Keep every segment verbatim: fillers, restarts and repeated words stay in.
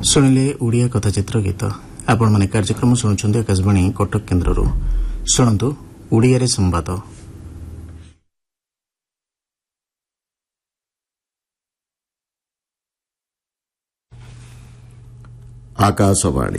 ଶୁଣିଲେ ଓଡ଼ିଆ କଥାଚିତ୍ର ଗୀତ। ଆପଣମାନେ କାର୍ଯ୍ୟକ୍ରମ ଶୁଣୁଛନ୍ତି ଆକାଶବାଣୀ କଟକ କେନ୍ଦ୍ରରୁ। ଶୁଣନ୍ତୁ ଓଡ଼ିଆରେ ସମ୍ବାଦ। ଆକାଶବାଣୀ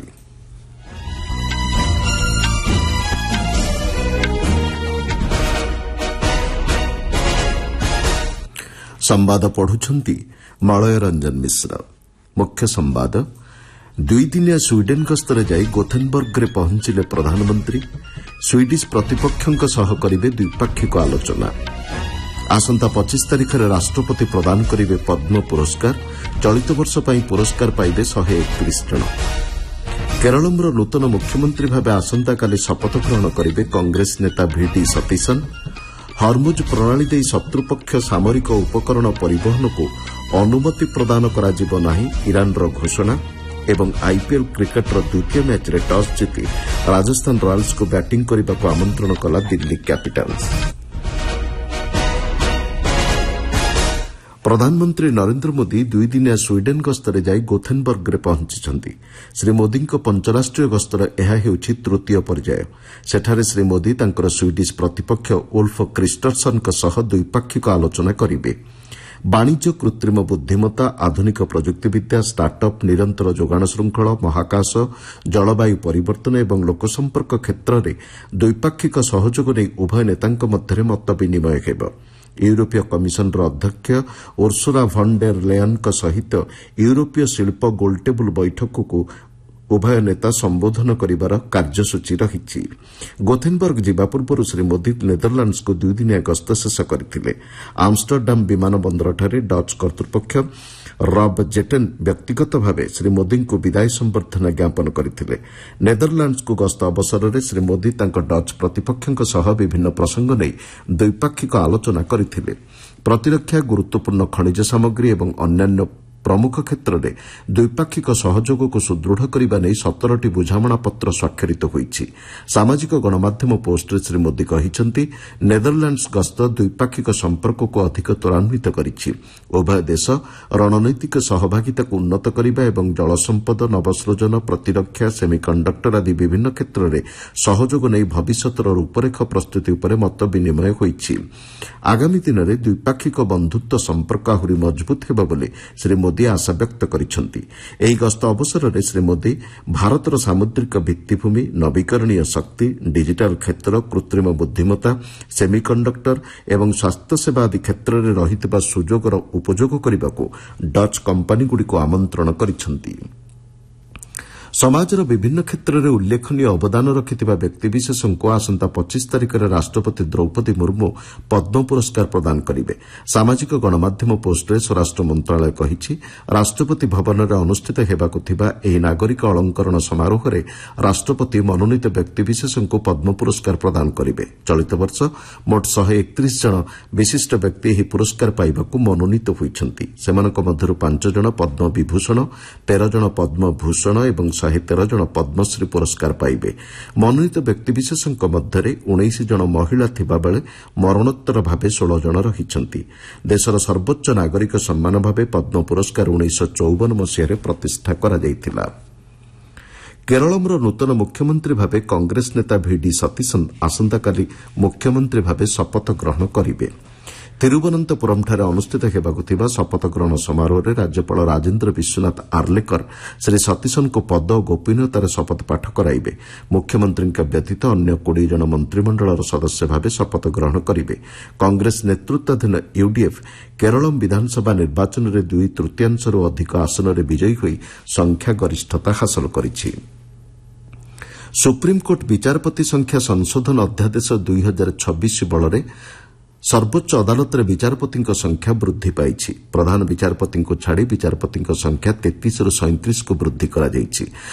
ସମ୍ବାଦ ପଢୁଛନ୍ତି ମଳୟ ରଞ୍ଜନ ମିଶ୍ର। ମୁଖ୍ୟ ସମ୍ବାଦ, ଦୁଇଦିନିଆ ସ୍ୱିଡେନ୍ ଗସ୍ତରେ ଯାଇ ଗୋଥେନବର୍ଗରେ ପହଞ୍ଚିଲେ ପ୍ରଧାନମନ୍ତ୍ରୀ। ସ୍ୱିଡିଶ ପ୍ରତିପକ୍ଷଙ୍କ ସହ କରିବେ ଦ୍ୱିପାକ୍ଷିକ ଆଲୋଚନା। ଆସନ୍ତା ପଚିଶ ତାରିଖରେ ରାଷ୍ଟ୍ରପତି ପ୍ରଦାନ କରିବେ ପଦ୍ମ ପୁରସ୍କାର। ଚଳିତ ବର୍ଷ ପାଇଁ ପୁରସ୍କାର ପାଇବେ ଶହେ ଏକତିରିଶ ଜଣ। କେରଳର ନୂତନ ମୁଖ୍ୟମନ୍ତ୍ରୀ ଭାବେ ଆସନ୍ତାକାଲି ଶପଥ ଗ୍ରହଣ କରିବେ କଂଗ୍ରେସ ନେତା ଭିଡି ସତୀଶନ୍। ହର୍ମୁଜ୍ ପ୍ରଣାଳୀ ଦେଇ ଶତ୍ରୁପକ୍ଷ ସାମରିକ ଉପକରଣ ପରିବହନକୁ ଅନୁମତି ପ୍ରଦାନ କରାଯିବ ନାହିଁ, ଇରାନ୍ର ଘୋଷଣା। ଏବଂ ଆଇପିଏଲ୍ କ୍ରିକେଟ୍ର ଦ୍ୱିତୀୟ ମ୍ୟାଚ୍ରେ ଟସ୍ ଜିତି ରାଜସ୍ଥାନ ରୟାଲ୍ସକୁ ବ୍ୟାଟିଂ କରିବାକୁ ଆମନ୍ତ୍ରଣ କଲା ଦିଲ୍ଲୀ କ୍ୟାପିଟାଲ୍ସ। ପ୍ରଧାନମନ୍ତ୍ରୀ ନରେନ୍ଦ୍ର ମୋଦି ଦୁଇଦିନିଆ ସ୍ୱିଡେନ୍ ଗସ୍ତରେ ଯାଇ ଗୋଥେନବର୍ଗରେ ପହଞ୍ଚିଛନ୍ତି। ଶ୍ରୀ ମୋଦିଙ୍କ ପଞ୍ଚରାଷ୍ଟ୍ରୀୟ ଗସ୍ତର ଏହା ହେଉଛି ତୃତୀୟ ପର୍ଯ୍ୟାୟ। ସେଠାରେ ଶ୍ରୀ ମୋଦି ତାଙ୍କର ସ୍ୱିଡିଶ ପ୍ରତିପକ୍ଷ ଉଲ୍ଫ କ୍ରିଷ୍ଟର୍ସନ୍ଙ୍କ ସହ ଦ୍ୱିପାକ୍ଷିକ ଆଲୋଚନା କରିବେ। ବାଣିଜ୍ୟ, କୃତ୍ରିମ ବୁଦ୍ଧିମତ୍ତା, ଆଧୁନିକ ପ୍ରଯୁକ୍ତିବିଦ୍ୟା, ଷ୍ଟାର୍ଟଅପ୍, ନିରନ୍ତର ଯୋଗାଣ ଶୃଙ୍ଖଳ, ମହାକାଶ, ଜଳବାୟୁ ପରିବର୍ତ୍ତନ ଏବଂ ଲୋକସମ୍ପର୍କ କ୍ଷେତ୍ରରେ ଦ୍ୱିପାକ୍ଷିକ ସହଯୋଗ ନେଇ ଉଭୟ ନେତାଙ୍କ ମଧ୍ୟରେ ମତ ବିନିମୟ ହେବ। ୟୁରୋପୀୟ କମିଶନର ଅଧ୍ୟକ୍ଷ ଉର୍ସୁଲା ଭନ୍ ଡେର୍ ଲେୟନ୍ଙ୍କ ସହିତ ୟୁରୋପୀୟ ଶିଳ୍ପ ଗୋଲଟେବୁଲ୍ ବୈଠକକୁ ଉଭୟ ନେତା ସମ୍ବୋଧନ କରିବାର କାର୍ଯ୍ୟସୂଚୀ ରହିଛି। ଗୋଥେନବର୍ଗ ଯିବା ପୂର୍ବରୁ ଶ୍ରୀ ମୋଦି ନେଦରଲ୍ୟାଣ୍ଡସକୁ ଦୁଇଦିନିଆ ଗସ୍ତ ଶେଷ କରିଥିଲେ। ଆମଷ୍ଟରଡାମ୍ ବିମାନ ବନ୍ଦରଠାରେ ଡଚ୍ କର୍ତ୍ତୃପକ୍ଷ ରବ୍ ଜେଟେନ୍ ବ୍ୟକ୍ତିଗତ ଭାବେ ଶ୍ରୀ ମୋଦିଙ୍କୁ ବିଦାୟ ସମ୍ବର୍ଦ୍ଧନା ଜ୍ଞାପନ କରିଥିଲେ। ନେଦରଲ୍ୟାଣ୍ଡସକୁ ଗସ୍ତ ଅବସରରେ ଶ୍ରୀ ମୋଦି ତାଙ୍କ ଡଚ୍ ପ୍ରତିପକ୍ଷଙ୍କ ସହ ବିଭିନ୍ନ ପ୍ରସଙ୍ଗ ନେଇ ଦ୍ୱିପାକ୍ଷିକ ଆଲୋଚନା କରିଥିଲେ। ପ୍ରତିରକ୍ଷା, ଗୁରୁତ୍ୱପୂର୍ଣ୍ଣ ଖଣିଜ ସାମଗ୍ରୀ ଏବଂ ଅନ୍ୟାନ୍ୟ ପ୍ରମୁଖ କ୍ଷେତ୍ରରେ ଦ୍ୱିପାକ୍ଷିକ ସହଯୋଗକୁ ସୁଦୃଢ଼ କରିବା ନେଇ ସତରଟି ବୁଝାମଣାପତ୍ର ସ୍ୱାକ୍ଷରିତ ହୋଇଛି। ସାମାଜିକ ଗଣମାଧ୍ୟମ ପୋଷ୍ଟରେ ଶ୍ରୀ ମୋଦି କହିଛନ୍ତି, ନେଦରଲ୍ୟାଣ୍ଡସ୍ ଗସ୍ତ ଦ୍ୱିପାକ୍ଷିକ ସମ୍ପର୍କକୁ ଅଧିକ ତ୍ୱରାନ୍ୱିତ କରିଛି। ଉଭୟ ଦେଶ ରଣନୈତିକ ସହଭାଗିତାକୁ ଉନ୍ନତ କରିବା ଏବଂ ଜଳସମ୍ପଦ, ନବସୃଜନ, ପ୍ରତିରକ୍ଷା, ସେମିକଣ୍ଡକ୍ଟର ଆଦି ବିଭିନ୍ନ କ୍ଷେତ୍ରରେ ସହଯୋଗ ନେଇ ଭବିଷ୍ୟତର ରୂପରେଖ ପ୍ରସ୍ତୁତି ଉପରେ ମତ ବିନିମୟ ହୋଇଛି। ଆଗାମୀ ଦିନରେ ଦ୍ୱିପାକ୍ଷିକ ବନ୍ଧୁତ୍ୱ ସମ୍ପର୍କ ଆହୁରି ମଜବୁତ ହେବ ବୋଲି ଶ୍ରୀ ମୋଦି ଆଶାବ୍ୟକ୍ତ କରିଛନ୍ତି। ଏହି ଗସ୍ତ ଅବସରରେ ଶ୍ରୀ ମୋଦି ଭାରତର ସାମୁଦ୍ରିକ ଭିତ୍ତିଭୂମି, ନବୀକରଣୀୟ ଶକ୍ତି, ଡିଜିଟାଲ କ୍ଷେତ୍ର, କୃତ୍ରିମ ବୁଦ୍ଧିମତ୍ତା, ସେମିକଣ୍ଡକ୍ଟର ଏବଂ ସ୍ୱାସ୍ଥ୍ୟସେବା ଆଦି କ୍ଷେତ୍ରରେ ରହିଥିବା ସୁଯୋଗର ଉପଯୋଗ କରିବାକୁ ଡଚ୍ କମ୍ପାନୀଗୁଡ଼ିକୁ ଆମନ୍ତ୍ରଣ କରିଛନ୍ତି। ସମାଜର ବିଭିନ୍ନ କ୍ଷେତ୍ରରେ ଉଲ୍ଲେଖନୀୟ ଅବଦାନ ରଖିଥିବା ବ୍ୟକ୍ତିବିଶେଷଙ୍କୁ ଆସନ୍ତା ପଚିଶ ତାରିଖରେ ରାଷ୍ଟ୍ରପତି ଦ୍ରୌପଦୀ ମୁର୍ମୁ ପଦ୍ମ ପୁରସ୍କାର ପ୍ରଦାନ କରିବେ। ସାମାଜିକ ଗଣମାଧ୍ୟମ ପୋଷ୍ଟରେ ସ୍ୱରାଷ୍ଟ୍ର ମନ୍ତ୍ରଣାଳୟ କହିଛି, ରାଷ୍ଟ୍ରପତି ଭବନରେ ଅନୁଷ୍ଠିତ ହେବାକୁ ଥିବା ଏହି ନାଗରିକ ଅଳଙ୍କରଣ ସମାରୋହରେ ରାଷ୍ଟ୍ରପତି ମନୋନୀତ ବ୍ୟକ୍ତିବିଶେଷଙ୍କୁ ପଦ୍ମ ପୁରସ୍କାର ପ୍ରଦାନ କରିବେ। ଚଳିତ ବର୍ଷ ମୋଟ ଶହେ ଏକତିରିଶ ଜଣ ବିଶିଷ୍ଟ ବ୍ୟକ୍ତି ଏହି ପୁରସ୍କାର ପାଇବାକୁ ମନୋନୀତ ହୋଇଛନ୍ତି। ସେମାନଙ୍କ ମଧ୍ୟରୁ ପାଞ୍ଚ ଜଣ ପଦ୍ମ ବିଭୂଷଣ, ତେର ଜଣ ପଦ୍ମ ଭୂଷଣ ଏବଂ ଶହେ ତେର ଜଣ ପଦ୍ମଶ୍ରୀ ପୁରସ୍କାର ପାଇବେ। ମନୋନୀତ ବ୍ୟକ୍ତିବିଶେଷଙ୍କ ମଧ୍ୟରେ ଉଣେଇଶ ଜଣ ମହିଳା ଥିବାବେଳେ ମରଣୋତ୍ତର ଭାବେ ଷୋହଳ ଜଣ ରହିଛନ୍ତି। ଦେଶର ସର୍ବୋଚ୍ଚ ନାଗରିକ ସମ୍ମାନ ଭାବେ ପଦ୍ମ ପୁରସ୍କାର ଉଣେଇଶହ ଚଉବନ ମସିହାରେ ପ୍ରତିଷ୍ଠା କରାଯାଇଥିଲା। କେରଳର ନୂତନ ମୁଖ୍ୟମନ୍ତ୍ରୀ ଭାବେ କଂଗ୍ରେସ ନେତା ଭିଡି ସତୀଶନ୍ ଆସନ୍ତାକାଲି ମୁଖ୍ୟମନ୍ତ୍ରୀ ଭାବେ ଶପଥ ଗ୍ରହଣ କରିବେ। ଥିରୁବନନ୍ତପୁରମ୍ଠାରେ ଅନୁଷ୍ଠିତ ହେବାକୁ ଥିବା ଶପଥ ଗ୍ରହଣ ସମାରୋହରେ ରାଜ୍ୟପାଳ ରାଜେନ୍ଦ୍ର ବିଶ୍ୱନାଥ ଆର୍ଲେକର ଶ୍ରୀ ସତୀଶନ୍ଙ୍କୁ ପଦ ଓ ଗୋପନୀୟତାର ଶପଥପାଠ କରାଇବେ। ମୁଖ୍ୟମନ୍ତ୍ରୀଙ୍କ ବ୍ୟତୀତ ଅନ୍ୟ କୋଡ଼ିଏ ଜଣ ମନ୍ତ୍ରିମଣ୍ଡଳର ସଦସ୍ୟ ଭାବେ ଶପଥ ଗ୍ରହଣ କରିବେ। କଂଗ୍ରେସ ନେତୃତ୍ୱାଧୀନ ୟୁଡିଏଫ୍ କେରଳ ବିଧାନସଭା ନିର୍ବାଚନରେ ଦୁଇ ତୃତୀୟାଂଶରୁ ଅଧିକ ଆସନରେ ବିଜୟୀ ହୋଇ ସଂଖ୍ୟାଗରିଷ୍ଠତା ହାସଲ କରିଛି। ସୁପ୍ରିମକୋର୍ଟ ବିଚାରପତି ସଂଖ୍ୟା ସଂଶୋଧନ ଅଧ୍ୟାଦେଶ ଦୁଇ ହଜାର ଛବିଶ ବଳରେ ସର୍ବୋଚ୍ଚ ଅଦାଲତରେ ବିଚାରପତିଙ୍କ ସଂଖ୍ୟା ବୃଦ୍ଧି ପାଇଛି। ପ୍ରଧାନ ବିଚାରପତିଙ୍କୁ ଛାଡ଼ି ବିଚାରପତିଙ୍କ ସଂଖ୍ୟା ତେତିଶରୁ ସଇଁତିରିଶକୁ ବୃଦ୍ଧି କରାଯାଇଛି।